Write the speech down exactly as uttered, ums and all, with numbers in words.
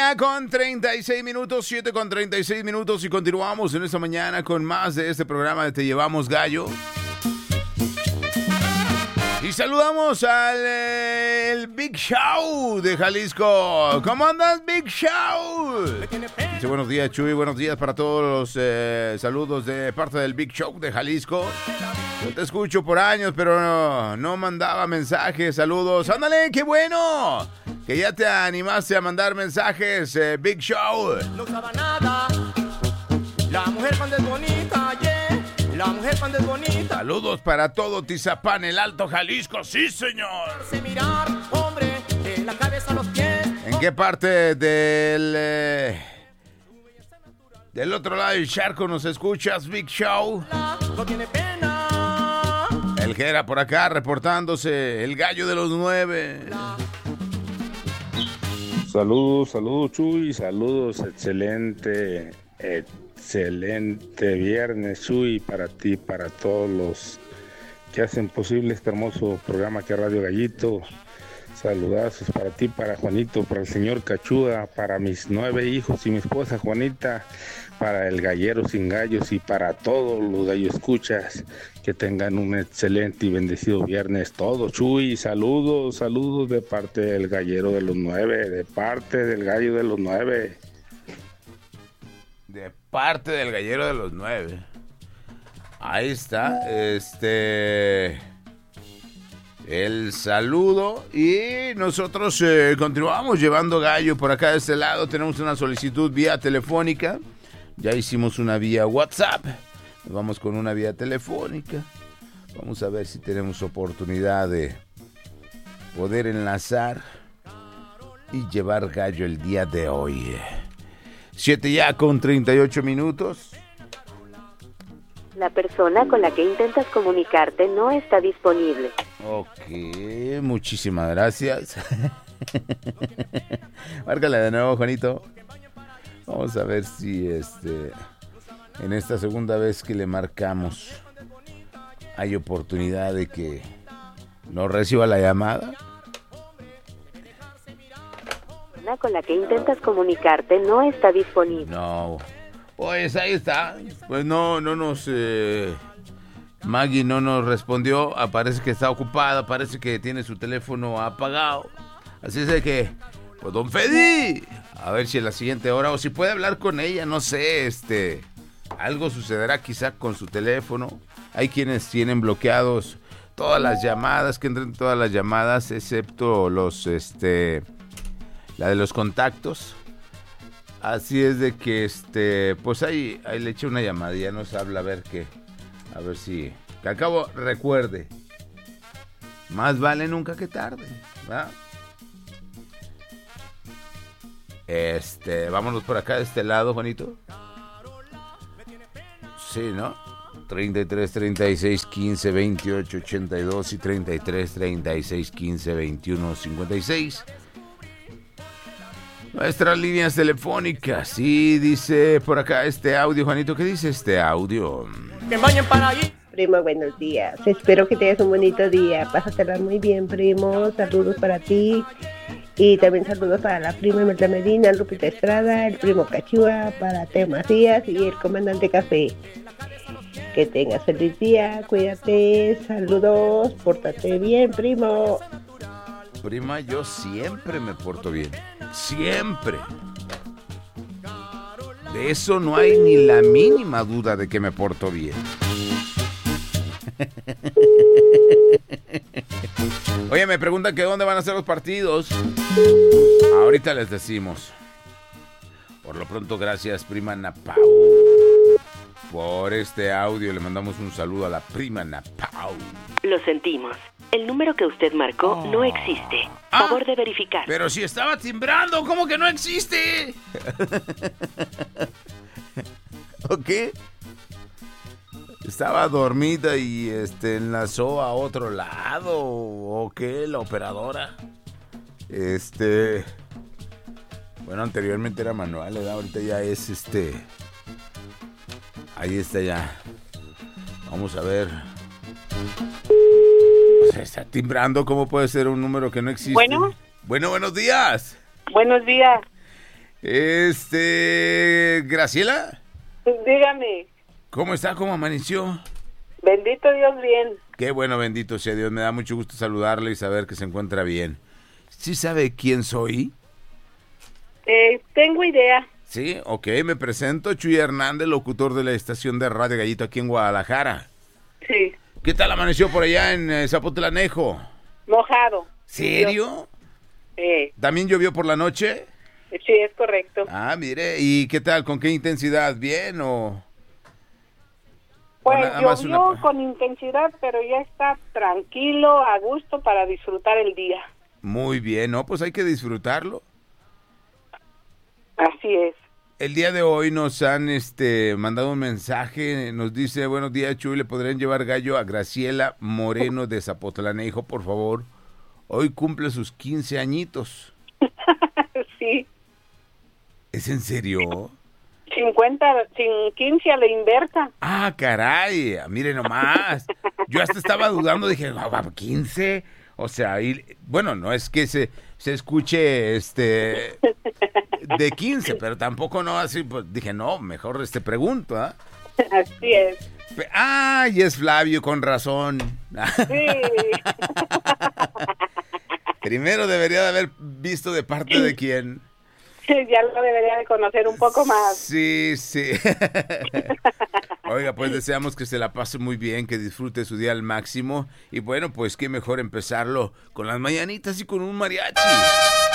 ya con treinta y seis minutos, siete con treinta y seis minutos y continuamos en esta mañana con más de este programa de Te Llevamos Gallo. Y saludamos al eh, el Big Show de Jalisco. ¿Cómo andas, Big Show? Dice buenos días, Chuy, buenos días para todos los eh, saludos de parte del Big Show de Jalisco. Yo te escucho por años, pero no, no mandaba mensajes, saludos. ¡Ándale, qué bueno! Que ya te animaste a mandar mensajes, eh, Big Show. No usaba nada. La mujer cuando es bonita, yeah. La mujer cuando es bonita. Saludos para todo Tizapán, el Alto Jalisco, sí, señor. Mirar, hombre, de la cabeza a los pies. ¿En qué parte del eh, del otro lado del charco nos escuchas, Big Show? No tiene pena. El Jera por acá reportándose, el gallo de los nueve. Saludos, saludos, Chuy, saludos, excelente, excelente viernes, Chuy, para ti, para todos los que hacen posible este hermoso programa que es Radio Gallito. Saludazos para ti, para Juanito, para el señor Cachuda, para mis nueve hijos y mi esposa Juanita, para el Gallero Sin Gallos y para todos los gallo escuchas. Que tengan un excelente y bendecido viernes todos, Chuy. Saludos, saludos de parte del Gallero de los Nueve, de parte del Gallo de los Nueve. De parte del Gallero de los Nueve. Ahí está, este... el saludo. Y nosotros eh, continuamos llevando gallo por acá de este lado. Tenemos una solicitud vía telefónica. Ya hicimos una vía WhatsApp. Vamos con una vía telefónica. Vamos a ver si tenemos oportunidad de poder enlazar y llevar gallo el día de hoy. Siete ya con treinta y ocho minutos. La persona con la que intentas comunicarte no está disponible. Ok, muchísimas gracias. Márcale de nuevo, Juanito. Vamos a ver si este... en esta segunda vez que le marcamos hay oportunidad de que nos reciba la llamada. La persona con la que intentas comunicarte no está disponible. No, pues ahí está. Pues no, no nos... Eh, Maggie no nos respondió. Parece que está ocupada, parece que tiene su teléfono apagado. Así es de que, pues don Fedi, a ver si en la siguiente hora, o si puede hablar con ella, no sé, este... algo sucederá quizá con su teléfono. Hay quienes tienen bloqueados todas las llamadas, que entren todas las llamadas, excepto los, este, la de los contactos. Así es de que, este, pues ahí, ahí le eché una llamada y ya nos habla a ver qué, a ver si, que al cabo recuerde, más vale nunca que tarde, ¿verdad? Este, vámonos por acá de este lado, Juanito. Sí, ¿no? treinta y tres, treinta y seis, quince, veintiocho, ochenta y dos y treinta y tres, treinta y seis, quince, veintiuno, cincuenta y seis. Nuestras líneas telefónicas. Sí, dice por acá este audio, Juanito. ¿Qué dice este audio? Que vayan para allí. Primo, buenos días. Espero que tengas un bonito día. Pásatela muy bien, primo. Saludos para ti. Y también saludos para la prima Imelda Medina, Lupita Estrada, el primo Cachúa, para Teo Macías y el comandante Café. Que tengas feliz día, cuídate, saludos, pórtate bien, primo. Prima, yo siempre me porto bien. Siempre. De eso no hay ni la mínima duda de que me porto bien. Oye, me preguntan que dónde van a ser los partidos. Ahorita les decimos. Por lo pronto, gracias, prima Napau, por este audio. Le mandamos un saludo a la prima Napau. Lo sentimos. El número que usted marcó oh. no existe. Favor ah, de verificar. Pero si estaba timbrando, ¿cómo que no existe? ¿Ok? Estaba dormida y este enlazó a otro lado. ¿O qué? La operadora. Este... Bueno, anteriormente era manual, ¿verdad? Ahorita ya es este... Ahí está ya. Vamos a ver. Se está timbrando. ¿Cómo puede ser un número que no existe? Bueno. Bueno, buenos días. Buenos días. Este, Graciela, Dígame, ¿cómo está? ¿Cómo amaneció? bendito Dios, bien. Qué bueno, bendito sea Dios. Me da mucho gusto saludarle y saber que se encuentra bien. ¿Sí sabe quién soy? Eh, tengo idea. Sí, ok, me presento, Chuy Hernández, locutor de la estación de Radio Gallito aquí en Guadalajara. Sí, ¿Qué tal amaneció por allá en eh, Zapotlanejo? mojado. ¿Serio? Eh, ¿También llovió por la noche? sí, es correcto. Ah, mire, ¿y qué tal? ¿Con qué intensidad? ¿Bien o...? Pues nada más llovió una- con intensidad, pero ya está tranquilo, a gusto para disfrutar el día. Muy bien, ¿no? Pues hay que disfrutarlo. Así es. El día de hoy nos han este mandado un mensaje, nos dice, buenos días Chuy, le podrían llevar gallo a Graciela Moreno de Zapotlanejo, por favor. Hoy cumple sus quince añitos. Sí, ¿Es en serio? cincuenta, sin quince a la inversa. Ah, caray, mire nomás. Yo hasta estaba dudando, dije, "Ah, quince, o sea, y, bueno, no es que se, se escuche este de quince, pero tampoco no así, pues dije, no, mejor este pregunto, ¿ah? Así es. Pe- Ah, y es Flavio, con razón. Sí. Primero debería de haber visto de parte de quién. Ya lo debería de conocer un poco más. Sí, sí. Oiga, pues deseamos que se la pase muy bien, que disfrute su día al máximo. Y bueno, pues qué mejor empezarlo con las mañanitas y con un mariachi.